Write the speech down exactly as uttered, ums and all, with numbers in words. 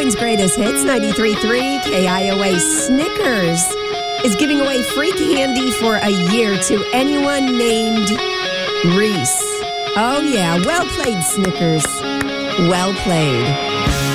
Moines Greatest Hits, ninety-three point three K I O A. Snickers is giving away free candy for a year to anyone named Reese. Oh, yeah. Well played, Snickers. Well played.